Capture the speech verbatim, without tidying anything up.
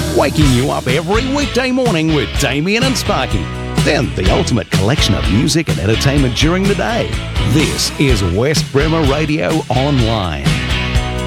Waking you up every weekday morning with Damien and Sparky. Then the ultimate collection of music and entertainment during the day. This is West Bremer Radio Online.